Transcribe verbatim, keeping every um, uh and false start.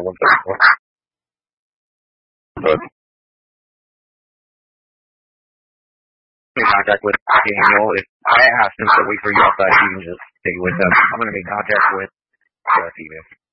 looked up for. But in contact with Daniel. If I asked him to wait for you outside, you can just stay with him. I'm going to be in contact with uh, Steven.